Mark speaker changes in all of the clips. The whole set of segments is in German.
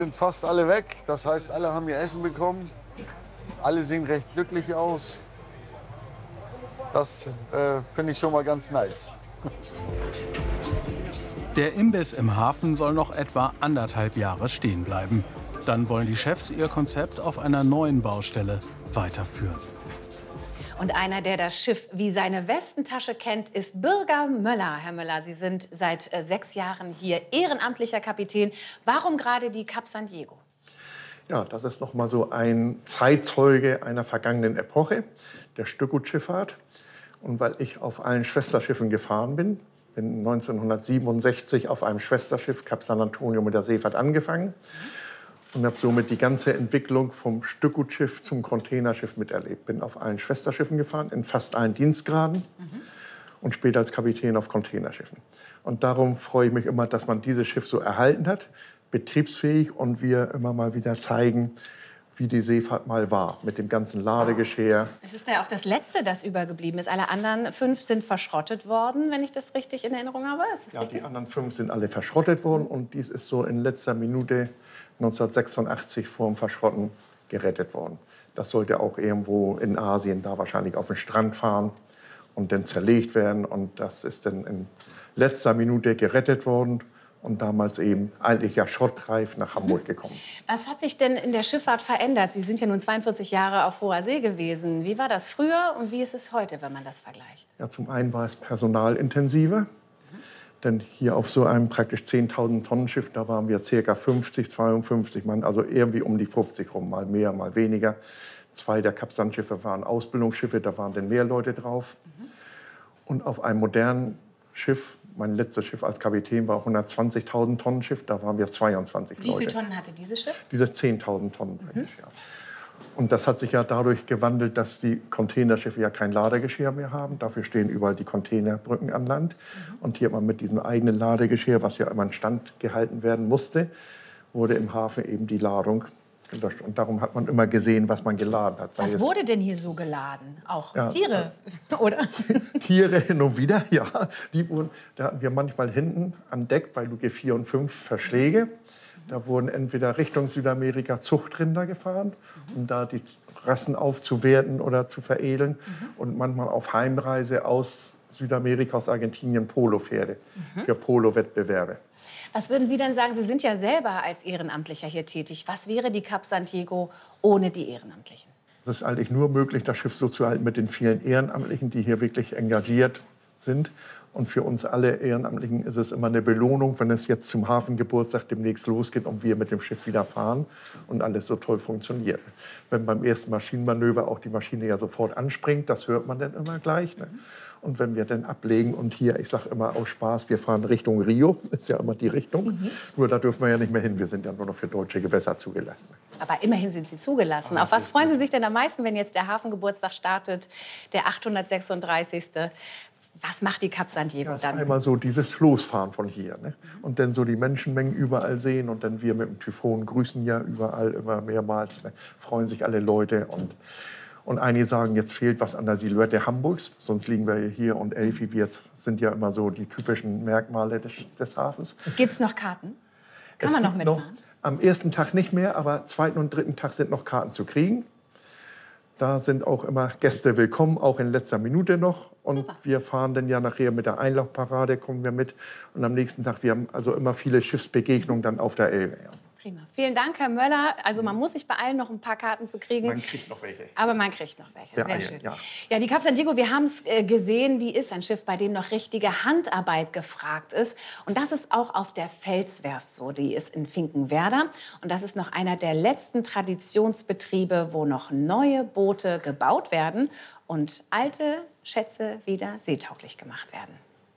Speaker 1: Sind fast alle weg, das heißt, alle haben ihr Essen bekommen. Alle sehen recht glücklich aus. Das finde ich schon mal ganz nice.
Speaker 2: Der Imbiss im Hafen soll noch etwa 1,5 Jahre stehen bleiben. Dann wollen die Chefs ihr Konzept auf einer neuen Baustelle weiterführen.
Speaker 3: Und einer, der das Schiff wie seine Westentasche kennt, ist Birger Möller. Herr Möller, Sie sind seit 6 Jahren hier ehrenamtlicher Kapitän. Warum gerade die Cap San Diego?
Speaker 4: Ja, das ist noch mal so ein Zeitzeuge einer vergangenen Epoche, der Stückgutschifffahrt. Und weil ich auf allen Schwesterschiffen gefahren bin 1967 auf einem Schwesterschiff Cap San Antonio mit der Seefahrt angefangen und habe somit die ganze Entwicklung vom Stückgutschiff zum Containerschiff miterlebt. Bin auf allen Schwesterschiffen gefahren, in fast allen Dienstgraden und später als Kapitän auf Containerschiffen. Und darum freue ich mich immer, dass man dieses Schiff so erhalten hat, betriebsfähig, und wir immer mal wieder zeigen, wie die Seefahrt mal war, mit dem ganzen Ladegeschirr.
Speaker 3: Es ist ja auch das Letzte, das übergeblieben ist. Alle anderen 5 sind verschrottet worden, wenn ich das richtig in Erinnerung habe. Ist das
Speaker 4: ja,
Speaker 3: richtig?
Speaker 4: Die anderen 5 sind alle verschrottet worden und dies ist so in letzter Minute 1986 vor dem Verschrotten gerettet worden. Das sollte auch irgendwo in Asien da wahrscheinlich auf den Strand fahren und dann zerlegt werden. Und das ist dann in letzter Minute gerettet worden. Und damals eben eigentlich ja schrottreif nach Hamburg gekommen.
Speaker 3: Was hat sich denn in der Schifffahrt verändert? Sie sind ja nun 42 Jahre auf hoher See gewesen. Wie war das früher und wie ist es heute, wenn man das vergleicht?
Speaker 4: Ja, zum einen war es personalintensiver. Denn hier auf so einem praktisch 10.000 Tonnen Schiff, da waren wir ca. 50, 52 Mann, also irgendwie um die 50 rum, mal mehr, mal weniger. 2 der Cap San Schiffe waren Ausbildungsschiffe, da waren dann mehr Leute drauf. Und auf einem modernen Schiff, mein letztes Schiff als Kapitän war 120.000 Tonnen Schiff, da waren wir 22 Leute.
Speaker 3: Wie viele Tonnen hatte dieses Schiff?
Speaker 4: Dieses 10.000 Tonnen. Ja. Und das hat sich ja dadurch gewandelt, dass die Containerschiffe ja kein Ladegeschirr mehr haben. Dafür stehen überall die Containerbrücken an Land. Und hier hat man mit diesem eigenen Ladegeschirr, was ja immer in Stand gehalten werden musste, wurde im Hafen eben die Ladung gelöscht. Und darum hat man immer gesehen, was man geladen hat.
Speaker 3: Was wurde denn hier so geladen? Auch
Speaker 4: ja,
Speaker 3: Tiere, oder?
Speaker 4: Tiere hin und wieder, ja. Da hatten wir manchmal hinten an Deck bei Luke 4 und 5 Verschläge. Da wurden entweder Richtung Südamerika Zuchtrinder gefahren, um da die Rassen aufzuwerten oder zu veredeln. Und manchmal auf Heimreise aus Südamerika, aus Argentinien, Polopferde für Polo-Wettbewerbe.
Speaker 3: Was würden Sie denn sagen? Sie sind ja selber als Ehrenamtlicher hier tätig. Was wäre die Cap San Diego ohne die Ehrenamtlichen?
Speaker 4: Es ist eigentlich nur möglich, das Schiff so zu halten mit den vielen Ehrenamtlichen, die hier wirklich engagiert sind. Und für uns alle Ehrenamtlichen ist es immer eine Belohnung, wenn es jetzt zum Hafengeburtstag demnächst losgeht und wir mit dem Schiff wieder fahren und alles so toll funktioniert. Wenn beim ersten Maschinenmanöver auch die Maschine ja sofort anspringt, das hört man dann immer gleich. Ne? Und wenn wir dann ablegen und hier, ich sage immer aus Spaß, wir fahren Richtung Rio, ist ja immer die Richtung. Nur da dürfen wir ja nicht mehr hin, wir sind ja nur noch für deutsche Gewässer zugelassen.
Speaker 3: Aber immerhin sind Sie zugelassen. Auf was freuen Sie sich denn am meisten, wenn jetzt der Hafengeburtstag startet, der 836.? Was macht die Cap San Diego dann?
Speaker 4: Einmal so dieses Losfahren von hier. Ne? Und dann so die Menschenmengen überall sehen. Und dann wir mit dem Typhon grüßen ja überall immer mehrmals. Ne? Freuen sich alle Leute. Und einige sagen, jetzt fehlt was an der Silhouette Hamburgs. Sonst liegen wir hier und Elfi, wir sind ja immer so die typischen Merkmale des Hafens.
Speaker 3: Gibt es noch Karten? Kann man noch mitfahren?
Speaker 4: Am ersten Tag nicht mehr, aber zweiten und dritten Tag sind noch Karten zu kriegen. Da sind auch immer Gäste willkommen, auch in letzter Minute noch. Und super. Wir fahren dann ja nachher mit der Einlaufparade, kommen wir mit. Und am nächsten Tag, wir haben also immer viele Schiffsbegegnungen dann auf der Elbe. Ja.
Speaker 3: Prima. Vielen Dank, Herr Möller. Also man muss sich beeilen, noch ein paar Karten zu kriegen.
Speaker 4: Man kriegt noch welche.
Speaker 3: Aber man kriegt noch welche.
Speaker 4: Sehr
Speaker 3: schön.
Speaker 4: Ja.
Speaker 3: Ja, die Cap San Diego, wir haben es gesehen, die ist ein Schiff, bei dem noch richtige Handarbeit gefragt ist. Und das ist auch auf der Felswerft so. Die ist in Finkenwerder. Und das ist noch einer der letzten Traditionsbetriebe, wo noch neue Boote gebaut werden und alte Schätze wieder seetauglich gemacht werden.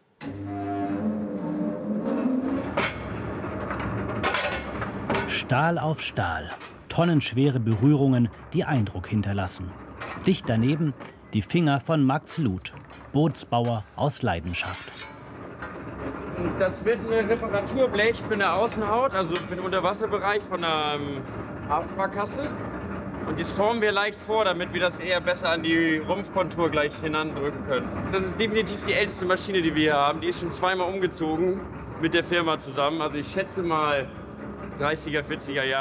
Speaker 5: Stahl auf Stahl. Tonnenschwere Berührungen, die Eindruck hinterlassen. Dicht daneben die Finger von Max Luth, Bootsbauer aus Leidenschaft.
Speaker 6: Das wird ein Reparaturblech für eine Außenhaut, also für den Unterwasserbereich von der Hafenbarkasse. Und das formen wir leicht vor, damit wir das eher besser an die Rumpfkontur gleich hinandrücken können. Das ist definitiv die älteste Maschine, die wir hier haben. Die ist schon zweimal umgezogen mit der Firma zusammen. Also ich schätze mal 30er, 40er Jahre.